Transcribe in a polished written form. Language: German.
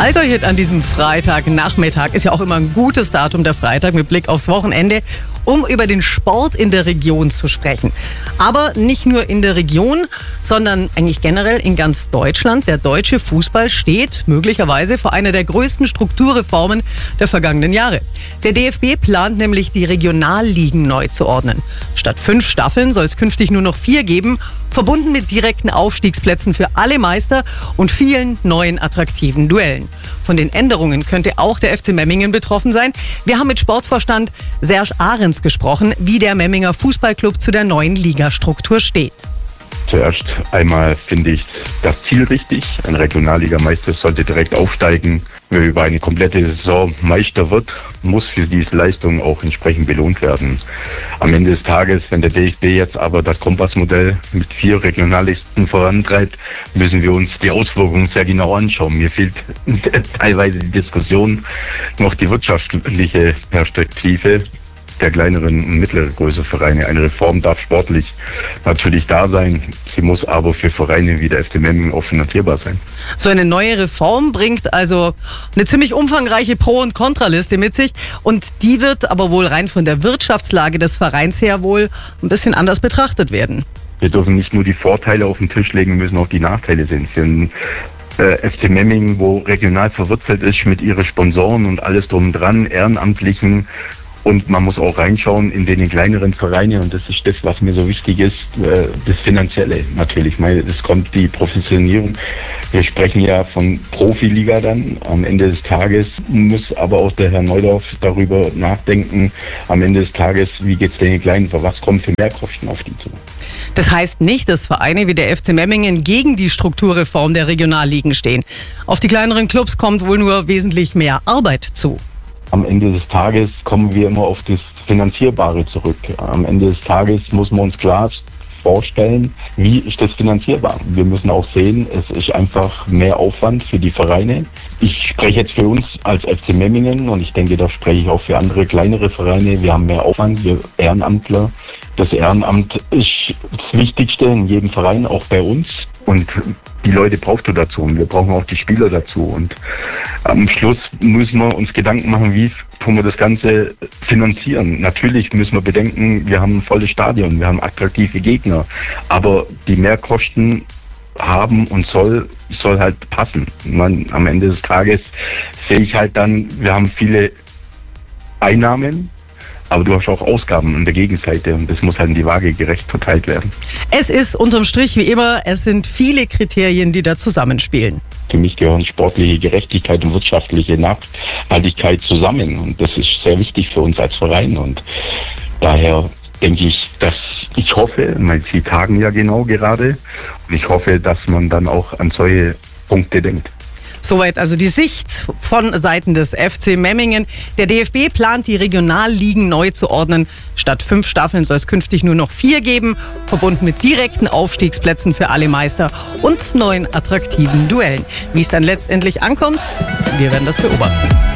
Allgäu-Hit an diesem Freitagnachmittag ist ja auch immer ein gutes Datum, der Freitag, mit Blick aufs Wochenende, um über den Sport in der Region zu sprechen. Aber nicht nur in der Region, sondern eigentlich generell in ganz Deutschland. Der deutsche Fußball steht möglicherweise vor einer der größten Strukturreformen der vergangenen Jahre. Der DFB plant nämlich, die Regionalligen neu zu ordnen. Statt 5 Staffeln soll es künftig nur noch 4 geben, verbunden mit direkten Aufstiegsplätzen für alle Meister und vielen neuen attraktiven Duellen. Von den Änderungen könnte auch der FC Memmingen betroffen sein. Wir haben mit Sportvorstand Serge Ahrens gesprochen, wie der Memminger Fußballclub zu der neuen Ligastruktur steht. Zuerst einmal finde ich das Ziel richtig. Ein Regionalligameister sollte direkt aufsteigen. Wer über eine komplette Saison Meister wird, muss für diese Leistung auch entsprechend belohnt werden. Am Ende des Tages, wenn der DFB jetzt aber das Kompassmodell mit 4 Regionallisten vorantreibt, müssen wir uns die Auswirkungen sehr genau anschauen. Mir fehlt teilweise die Diskussion, noch die wirtschaftliche Perspektive der kleineren und mittleren Größe Vereine. Eine Reform darf sportlich natürlich da sein. Sie muss aber für Vereine wie der FC Memmingen auch finanzierbar sein. So eine neue Reform bringt also eine ziemlich umfangreiche Pro- und Kontraliste mit sich. Und die wird aber wohl rein von der Wirtschaftslage des Vereins her wohl ein bisschen anders betrachtet werden. Wir dürfen nicht nur die Vorteile auf den Tisch legen, müssen auch die Nachteile sehen. Für den FC Memmingen, wo regional verwurzelt ist mit ihren Sponsoren und alles drum dran, Ehrenamtlichen. Und man muss auch reinschauen in den kleineren Vereine, und das ist das, was mir so wichtig ist, das Finanzielle natürlich. Es kommt die Professionierung. Wir sprechen ja von Profiliga dann. Am Ende des Tages muss aber auch der Herr Neudorf darüber nachdenken, am Ende des Tages, wie geht es den Kleinen, was kommt für Mehrkosten auf die zu. Das heißt nicht, dass Vereine wie der FC Memmingen gegen die Strukturreform der Regionalligen stehen. Auf die kleineren Clubs kommt wohl nur wesentlich mehr Arbeit zu. Am Ende des Tages kommen wir immer auf das Finanzierbare zurück. Am Ende des Tages muss man uns klar vorstellen, wie ist das finanzierbar. Wir müssen auch sehen, es ist einfach mehr Aufwand für die Vereine. Ich spreche jetzt für uns als FC Memmingen, und ich denke, da spreche ich auch für andere kleinere Vereine. Wir haben mehr Aufwand, wir Ehrenamtler. Das Ehrenamt ist das Wichtigste in jedem Verein, auch bei uns. Und die Leute brauchst du dazu, und wir brauchen auch die Spieler dazu. Und am Schluss müssen wir uns Gedanken machen, wie tun wir das Ganze finanzieren. Natürlich müssen wir bedenken, wir haben ein volles Stadion, wir haben attraktive Gegner, aber die Mehrkosten haben und soll halt passen. Am Ende des Tages sehe ich halt dann, wir haben viele Einnahmen, aber du hast auch Ausgaben an der Gegenseite, und das muss halt in die Waage gerecht verteilt werden. Es ist unterm Strich wie immer, es sind viele Kriterien, die da zusammenspielen. Für mich gehören sportliche Gerechtigkeit und wirtschaftliche Nachhaltigkeit zusammen, und das ist sehr wichtig für uns als Verein, und daher denke ich, dass ich hoffe, Sie tagen ja genau gerade, und ich hoffe, dass man dann auch an solche Punkte denkt. Soweit also die Sicht von Seiten des FC Memmingen. Der DFB plant, die Regionalligen neu zu ordnen. Statt 5 Staffeln soll es künftig nur noch 4 geben, verbunden mit direkten Aufstiegsplätzen für alle Meister und neuen attraktiven Duellen. Wie es dann letztendlich ankommt, wir werden das beobachten.